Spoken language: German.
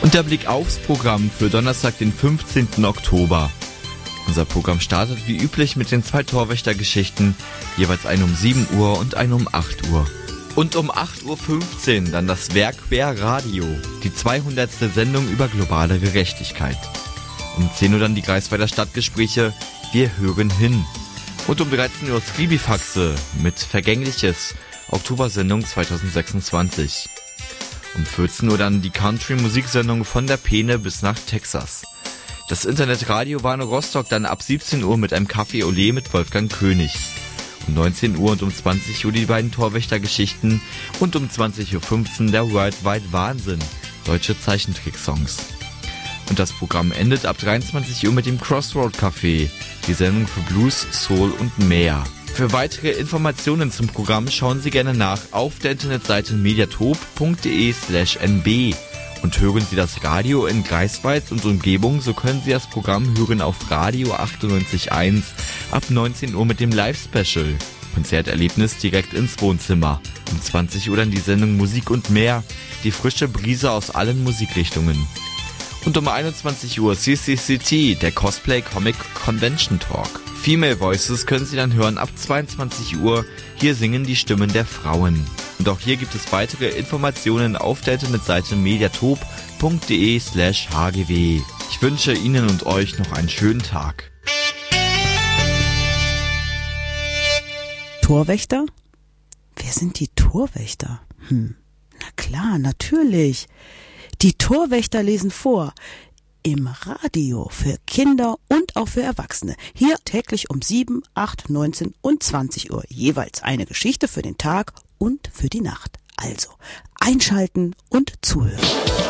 Und der Blick aufs Programm für Donnerstag, den 15. Oktober. Unser Programm startet wie üblich mit den 2 Torwächtergeschichten, jeweils eine um 7 Uhr und eine um 8 Uhr. Und um 8.15 Uhr dann das Werk Quer Radio, die 200. Sendung über globale Gerechtigkeit. Um 10 Uhr dann die Greifswalder Stadtgespräche, wir hören hin. Und um 13 Uhr Skribifaxe mit Vergängliches, Oktobersendung 2026. Um 14 Uhr dann die Country-Musiksendung von der Peene bis nach Texas. Das Internetradio war in Rostock dann ab 17 Uhr mit einem Café Olé mit Wolfgang König. Um 19 Uhr und um 20 Uhr die beiden Torwächtergeschichten und um 20.15 Uhr der Worldwide Wahnsinn, deutsche Zeichentricksongs. Und das Programm endet ab 23 Uhr mit dem Crossroad Café, die Sendung für Blues, Soul und mehr. Für weitere Informationen zum Programm schauen Sie gerne nach auf der Internetseite mediatop.de/nb und hören Sie das Radio in Greifswald und Umgebung, so können Sie das Programm hören auf Radio 98.1 ab 19 Uhr mit dem Live-Special. Konzerterlebnis direkt ins Wohnzimmer. Um 20 Uhr dann die Sendung Musik und mehr, die frische Brise aus allen Musikrichtungen. Und um 21 Uhr CCCT, der Cosplay Comic Convention Talk. Female Voices können Sie dann hören ab 22 Uhr. Hier singen die Stimmen der Frauen. Und auch hier gibt es weitere Informationen auf der Internetseite mediatop.de/hgw. Ich wünsche Ihnen und euch noch einen schönen Tag. Torwächter? Wer sind die Torwächter? Na klar, natürlich. Die Torwächter lesen vor. Im Radio für Kinder und auch für Erwachsene. Hier täglich um 7, 8, 19 und 20 Uhr. Jeweils eine Geschichte für den Tag und für die Nacht. Also einschalten und zuhören.